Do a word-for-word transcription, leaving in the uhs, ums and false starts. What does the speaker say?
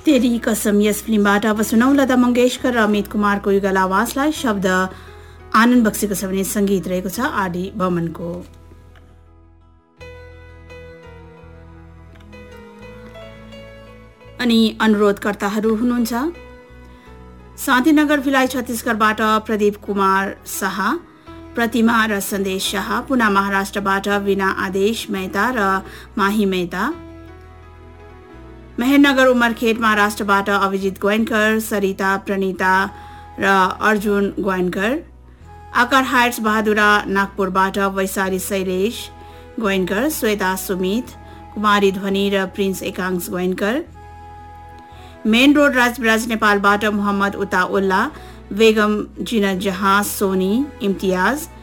तेरी कसम यस फिल्मबाट अब सुनौ लता मङ्गेशकर र अमित कुमारको युगल आवाजलाई। शब्द आनन्द बक्सीको छ भने संगीत रहेको छ आरडी बर्मनको। अनि अनुरोधकर्ताहरू हुनुहुन्छ शान्तिनगर भिलाई छत्तीसगढबाट प्रदीप कुमार शाह, प्रतिमा र सन्देश शाह, पुना महाराष्ट्रबाट विना आदेश मेहता र माही मेहता, मेहरनगर उमरखेड महाराष्ट्रबाट अभिजित गोयनकर, सरिता प्रणिता र अर्जुन गोयनकर, आकार हाइट्स बहादुरा नागपुरबाट वैशाली शैलेश गोयनकर, श्वेता सुमित, कुमारी ध्वनि र प्रिन्स एकांश गोयनकर, मेन रोड राजविराज नेपालबाट मोहम्मद उता उल्ला, बेगम जिना जहाँ सोनी इम्तियाज,